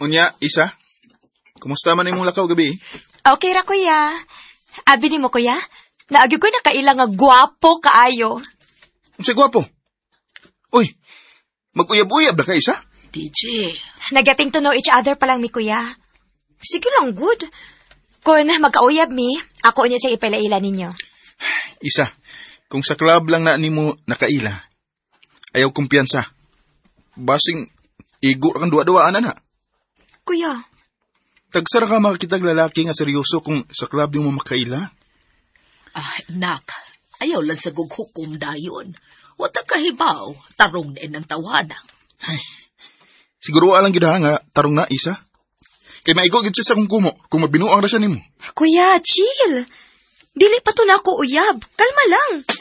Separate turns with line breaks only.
Unya, Isa? Kumusta man imong lakaw gabi?
Okay ra, kuya. Abi ni mo, kuya? Naagi ko na kailang nga gwapo kaayo.
Unsay gwapo? Uy, mag-uyab-uyab na ka, Isa?
DJ.
Nag-getting to know each other pa lang mi, kuya. Sige lang, good. Kung magkauyab mi, ako niya siya ipalaila ninyo.
Isa, kung sa club lang na nimo nakaila, ayaw kumpiyansa. Basing, igo kang duwa-duwaan na.
Kuya.
Tagsara ka makakitag lalaki nga seryoso kung sa club yung mo makaila.
Nak, ayaw lang sa gughukom dayon. Wata kahibaw, tarong na ng tawanang.
Ay, siguro alang gid nga tarong na, Isa. Kay maigo gid siya sa kung kumo, kung mabinuang ra siya nimo.
Kuya, chill. Dili pa to na ako uyab. Kalma lang.